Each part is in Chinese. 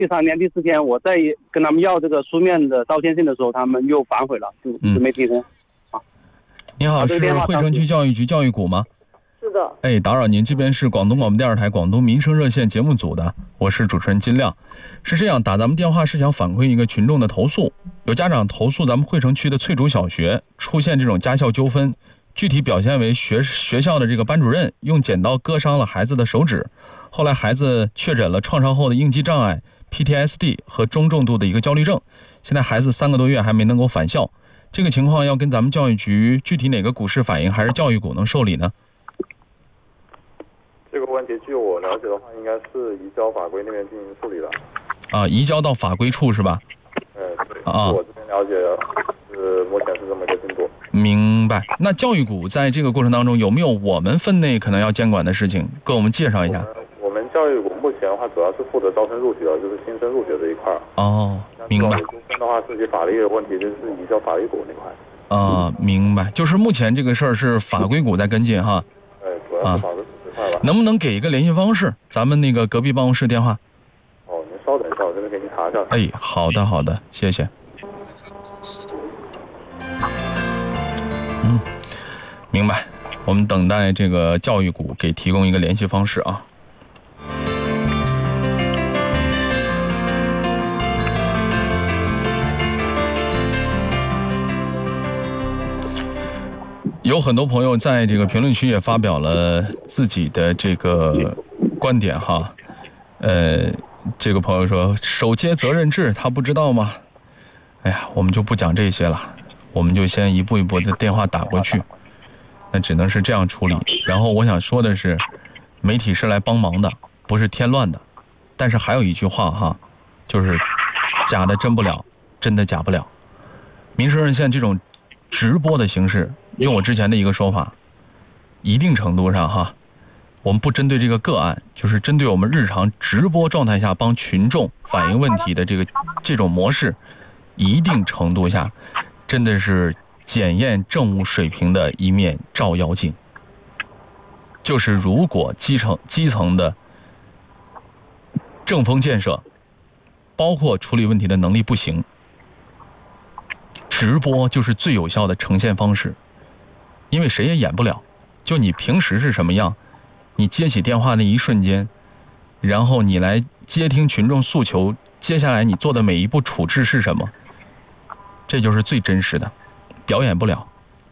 第3天、第4天，我再跟他们要这个书面的道歉信的时候，他们又反悔了，就没提供。 你好，是惠城区教育局教育股吗？ 是的。 哎，打扰您，这边是广东广播电视台广东民生热线节目组的，我是主持人金亮。是这样，打咱们电话是想反馈一个群众的投诉，有家长投诉咱们惠城区的翠竹小学出现这种家校纠纷，具体表现为学校的这个班主任用剪刀割伤了孩子的手指，后来孩子确诊了创伤后的应激障碍 PTSD 和中重度的一个焦虑症，现在孩子3个多月还没能够返校。这个情况要跟咱们教育局具体哪个股市反映，还是教育股能受理呢？ 这个问题据我了解的话，应该是移交法规那边进行处理的。 移交到法规处是吧？ 对。我这边了解是目前是这么一个进度。 明白。那教育股在这个过程当中有没有我们分内可能要监管的事情，给我们介绍一下？ 我们教育股目前的话，主要是负责招生入学的，就是新生入学这一块。 明白。 纠纷的话，涉及法律的问题，就是移交法律股那块。 明白。就是目前这个事儿是法规股在跟进哈。 对，主要是法规股这块吧。 能不能给一个联系方式？咱们那个隔壁办公室电话。 您稍等一下，我这边给您查一下。 哎，好的，谢谢。明白。我们等待这个教育股给提供一个联系方式啊。有很多朋友在这个评论区也发表了自己的这个观点哈。这个朋友说首阶责任制他不知道吗？哎呀，我们就不讲这些了，我们就先一步一步的电话打过去，那只能是这样处理。然后我想说的是，媒体是来帮忙的，不是添乱的。但是还有一句话哈，就是假的真不了，真的假不了。民生热线这种直播的形式，用我之前的一个说法，一定程度上哈，我们不针对这个个案，就是针对我们日常直播状态下帮群众反映问题的这种模式，一定程度下真的是检验政务水平的一面照妖镜。就是如果基层的政风建设，包括处理问题的能力不行，直播就是最有效的呈现方式。因为谁也演不了，就你平时是什么样，你接起电话那一瞬间，然后你来接听群众诉求，接下来你做的每一步处置是什么，这就是最真实的，表演不了。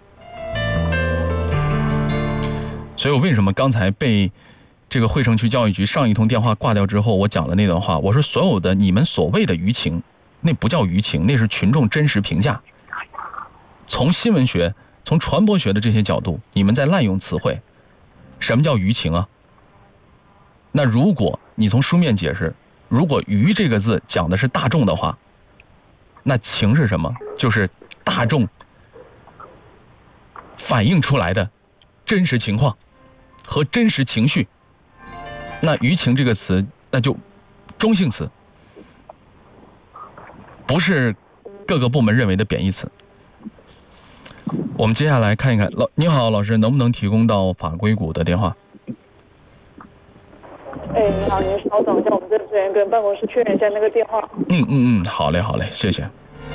所以我为什么刚才被这个惠城区教育局上一通电话挂掉之后，我讲的那段话，我说所有的你们所谓的舆情，那不叫舆情，那是群众真实评价。从新闻学从传播学的这些角度，你们在滥用词汇。什么叫舆情啊？那如果你从书面解释，如果舆这个字讲的是大众的话，那情是什么？就是大众反映出来的真实情况和真实情绪。那舆情这个词，那就中性词，不是各个部门认为的贬义词。我们接下来看一看，你好，老师，能不能提供到法规股的电话？ 你好，您稍等一下，我们这边跟办公室确认一下那个电话。 好嘞，谢谢。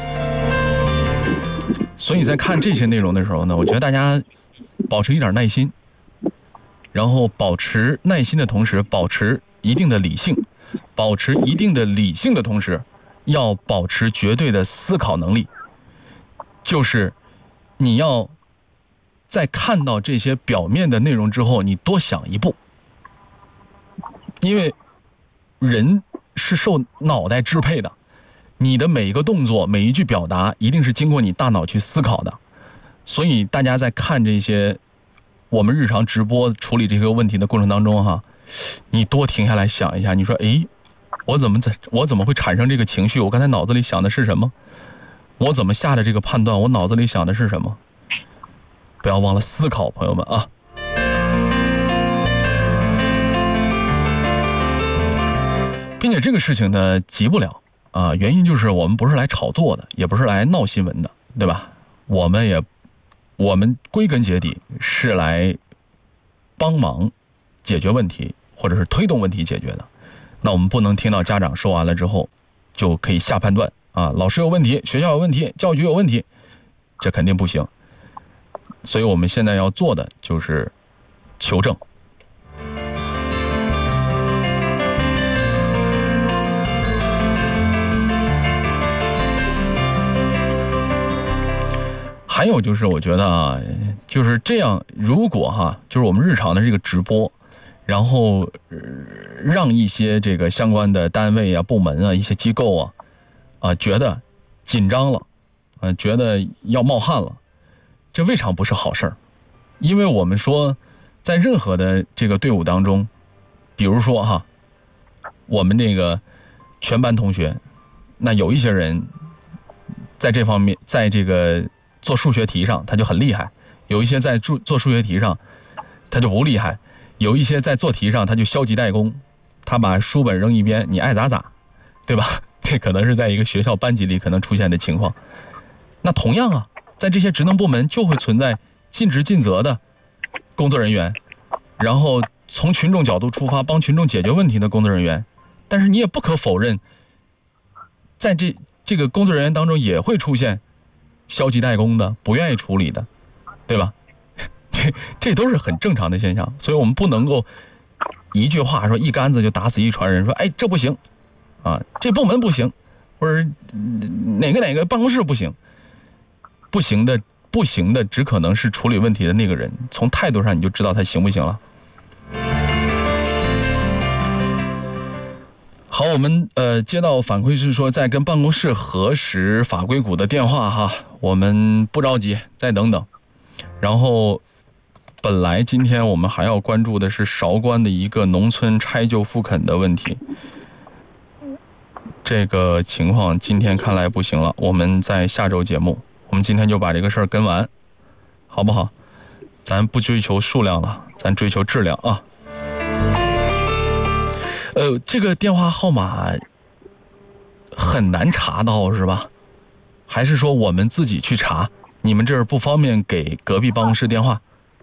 所以在看这些内容的时候呢，我觉得大家保持一点耐心，然后保持耐心的同时，保持一定的理性，保持一定的理性的同时，要保持绝对的思考能力，就是你要在看到这些表面的内容之后，你多想一步，因为人是受脑袋支配的，你的每一个动作每一句表达一定是经过你大脑去思考的。所以大家在看这些我们日常直播处理这个问题的过程当中哈，你多停下来想一下，你说我怎么会产生这个情绪，我刚才脑子里想的是什么，我怎么下的这个判断，我脑子里想的是什么。不要忘了思考，朋友们啊。并且这个事情呢急不了啊，原因就是我们不是来炒作的，也不是来闹新闻的，对吧？我们归根结底是来帮忙解决问题，或者是推动问题解决的。 那我们不能听到家长说完了之后就可以下判断啊，老师有问题，学校有问题，教育局有问题，这肯定不行。所以我们现在要做的就是求证。还有就是我觉得啊，就是这样，如果就是我们日常的这个直播，然后让一些这个相关的单位啊、部门啊、一些机构啊觉得紧张了，觉得要冒汗了，这未尝不是好事儿。因为我们说，在任何的这个队伍当中，比如说我们这个全班同学，那有一些人在这方面，在这个做数学题上他就很厉害，有一些在做数学题上他就不厉害，有一些在做题上他就消极怠工，他把书本扔一边，你爱咋咋，对吧？这可能是在一个学校班级里可能出现的情况。那同样在这些职能部门就会存在尽职尽责的工作人员，然后从群众角度出发帮群众解决问题的工作人员，但是你也不可否认，在这个工作人员当中也会出现消极怠工的，不愿意处理的，对吧？这都是很正常的现象，所以我们不能够一句话说一竿子就打死一船人，说哎这不行这部门不行，或者哪个办公室不行，不行的只可能是处理问题的那个人，从态度上你就知道他行不行了。好，我们接到反馈是说在跟办公室核实法规股的电话我们不着急，再等等。然后本来今天我们还要关注的是韶关的一个农村拆旧复垦的问题，这个情况今天看来不行了，我们在下周节目，我们今天就把这个事儿跟完，好不好？咱不追求数量了，咱追求质量啊。这个电话号码很难查到是吧？还是说我们自己去查？你们这儿不方便给隔壁办公室电话？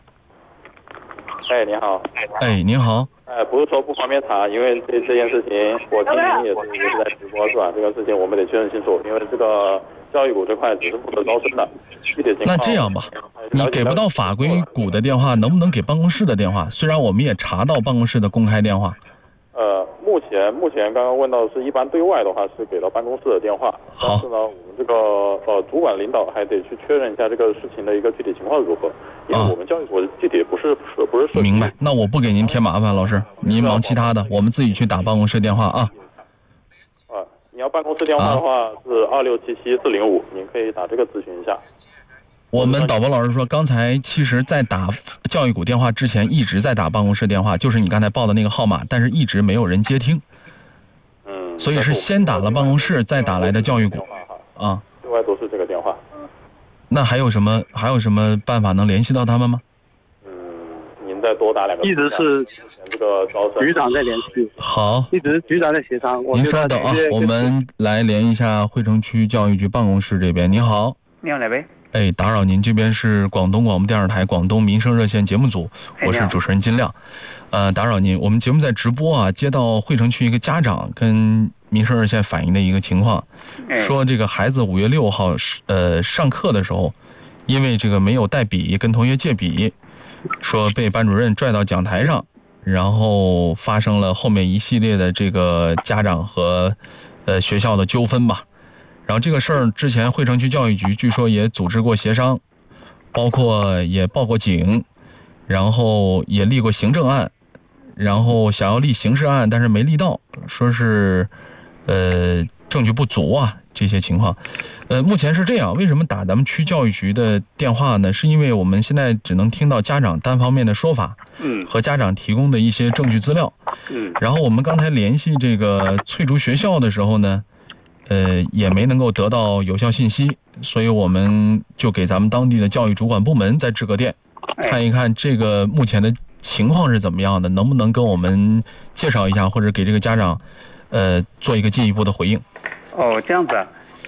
哎，你好。 哎，您好。 不是说不方便查，因为这件事情我今天也是在直播是吧？这个事情我们得确认清楚，因为这个教育股这块只是负责招生的，具体情况。 那这样吧，你给不到法规股的电话，能不能给办公室的电话？虽然我们也查到办公室的公开电话。 目前刚刚问到是一般对外的话是给到办公室的电话，但是呢，我们这个主管领导还得去确认一下这个事情的一个具体情况如何，因为我们教育股具体不是明白，那我不给您添麻烦，老师，您忙其他的，我们自己去打办公室电话啊。 你要办公室电话的话是2677-405，您可以打这个咨询一下。 我们导播老师说，刚才其实在打教育股电话之前一直在打办公室电话，就是你刚才报的那个号码，但是一直没有人接听。所以是先打了办公室，再打来的教育股。 另外都是这个电话。 那还有什么办法能联系到他们吗？ 您再多打2个。 一直是这个招生局长在联系。 好， 一直局长在协商。 您稍等我们来连一下汇成区教育局办公室这边。您好。 你好，哪位？ 打扰您，这边是广东广播电视台广东民生热线节目组，我是主持人金亮。打扰您，我们节目在直播接到汇成区一个家长跟民生热线反映的一个情况，说这个孩子5月6号上课的时候，因为这个没有带笔跟同学借笔，说被班主任拽到讲台上，然后发生了后面一系列的这个家长和学校的纠纷吧。然后这个事儿之前汇成区教育局据说也组织过协商，包括也报过警，然后也立过行政案，然后想要立刑事案，但是没立到，说是证据不足这些情况。目前是这样，为什么打咱们区教育局的电话呢？是因为我们现在只能听到家长单方面的说法，和家长提供的一些证据资料。然后我们刚才联系这个翠竹学校的时候呢，也没能够得到有效信息，所以我们就给咱们当地的教育主管部门再致个电，看一看这个目前的情况是怎么样的，能不能跟我们介绍一下，或者给这个家长做一个进一步的回应。 这样子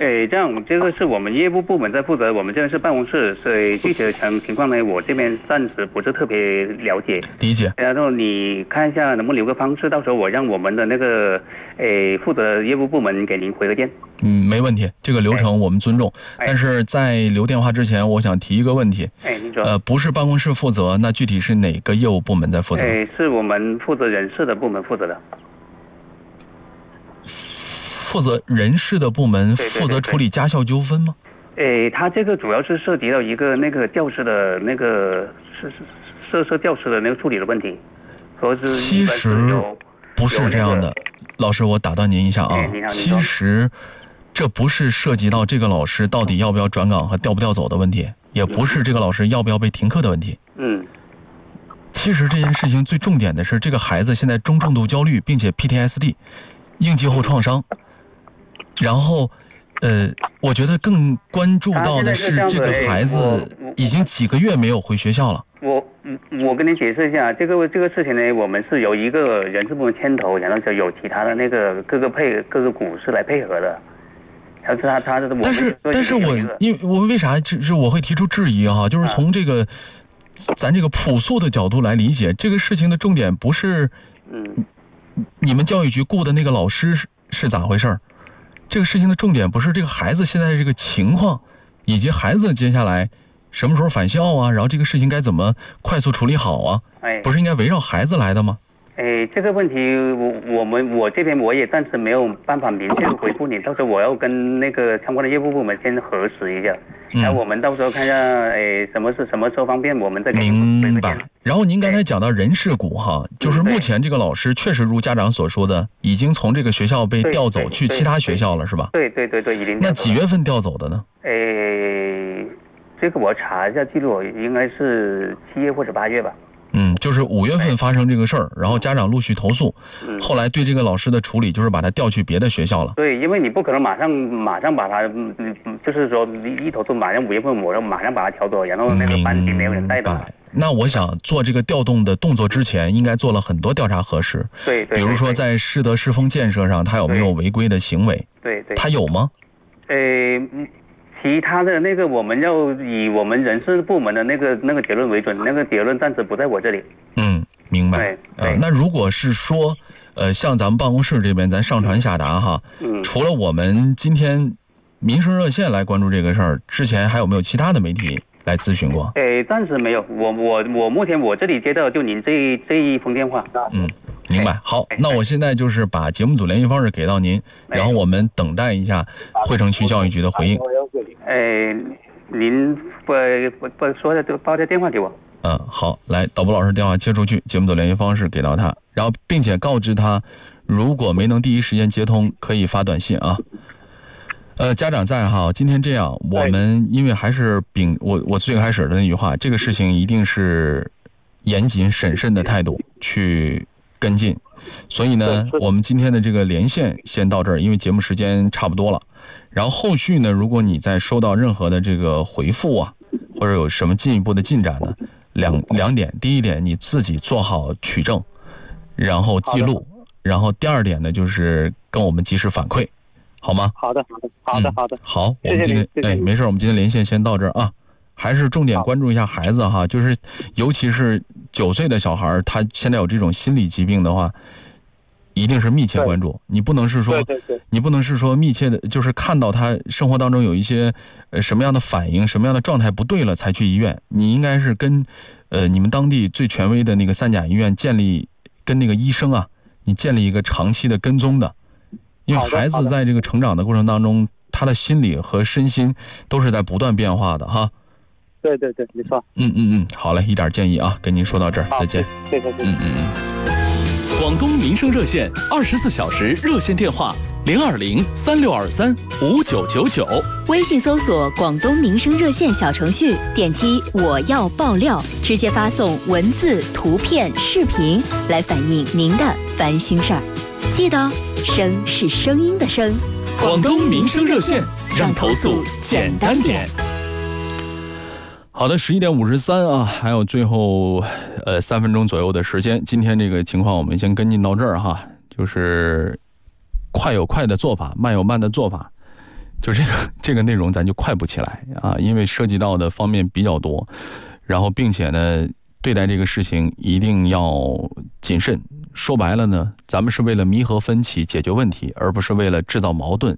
这样，这个是我们业务部门在负责，我们这边是办公室，所以具体的情况呢，我这边暂时不是特别了解。 理解。 然后你看一下能不能留个方式，到时候我让我们的那个负责业务部门给您回个电。 没问题，这个流程我们尊重。但是在留电话之前，我想提一个问题。 您说。 不是办公室负责，那具体是哪个业务部门在负责？ 是我们负责人事的部门负责的。 负责人事的部门负责处理家校纠纷吗？ 他这个主要是涉及到一个那个教师的那个涉教师的那个处理的问题，说是其实不是这样的，老师，我打断您一下啊。其实这不是涉及到这个老师到底要不要转岗和调不调走的问题，也不是这个老师要不要被停课的问题。其实这件事情最重点的是，这个孩子现在中重度焦虑，并且 PTSD 应激后创伤。然后，我觉得更关注到的是这个孩子已经几个月没有回学校了。 我跟你解释一下，这个事情呢，我们是由一个人事部门牵头，然后就有其他的那个各个股是来配合的。但是因为我为啥就是我会提出质疑哈，就是从这个咱这个朴素的角度来理解，这个事情的重点不是你们教育局雇的那个老师是咋回事？这个事情的重点不是这个孩子现在这个情况，以及孩子接下来什么时候返校啊，然后这个事情该怎么快速处理好啊？不是应该围绕孩子来的吗？ 这个问题我这边我也暂时没有办法明确回复你，到时候我要跟那个相关的业务部门先核实一下，然后我们到时候看一下什么时候方便，我们再给你明白。然后您刚才讲到人事股哈，就是目前这个老师确实如家长所说的，已经从这个学校被调走去其他学校了，是吧？ 对，已经。 那几月份调走的呢？ 这个我查一下记录，应该是7月或者8月吧。 就是5月份发生这个事儿，然后家长陆续投诉，后来对这个老师的处理就是把他调去别的学校了。 对，因为你不可能马上把他，就是说一投诉马上5月份我马上把他调走，然后那个班级没有人带的。 那我想做这个调动的动作之前，应该做了很多调查核实。 对， 比如说在师德师风建设上，他有没有违规的行为？ 对， 他有吗？ 其他的那个我们要以我们人事部门的那个结论为准，那个结论暂时不在我这里。 明白。那如果是说，像咱们办公室这边咱上传下达哈，除了我们今天民生热线来关注这个事儿，之前还有没有其他的媒体来咨询过？ 暂时没有，我目前我这里接到就您这一封电话。 明白。好，那我现在就是把节目组联系方式给到您，然后我们等待一下惠城区教育局的回应。 您说的报这电话给我。 好，来，导播老师电话接出去，节目组联系方式给到他，然后并且告知他，如果没能第一时间接通，可以发短信啊。家长在哈，今天这样，我们因为还是我最开始的那句话，这个事情一定是严谨审慎的态度去跟进，所以呢，我们今天的这个连线先到这儿，因为节目时间差不多了。然后后续呢，如果你再收到任何的这个回复啊，或者有什么进一步的进展呢，两点，第一点你自己做好取证，然后记录，然后第二点呢就是跟我们及时反馈，好吗？ 好的。 好，我们今天没事，我们今天连线先到这儿啊。还是重点关注一下孩子哈，就是尤其是9岁的小孩，他现在有这种心理疾病的话，一定是密切关注。你不能是说密切的，就是看到他生活当中有一些什么样的反应、什么样的状态不对了才去医院。你应该是跟你们当地最权威的那个3甲医院跟那个医生啊，你建立一个长期的跟踪的，因为孩子在这个成长的过程当中，他的心理和身心都是在不断变化的哈。 对，没错。 好嘞，一点建议啊，跟您说到这儿，再见。 对。 广东民生热线24小时热线电话02036235999， 微信搜索广东民生热线小程序，点击我要爆料，直接发送文字、图片、视频来反映您的烦心事儿。记得声是声音的声。 广东民生热线，让投诉简单点。 好的，11点53啊，还有最后3分钟左右的时间。今天这个情况我们先跟进到这儿哈，就是快有快的做法，慢有慢的做法。 就这个内容咱就快不起来啊，因为涉及到的方面比较多，然后并且呢，对待这个事情一定要谨慎。说白了呢，咱们是为了弥合分歧、解决问题，而不是为了制造矛盾。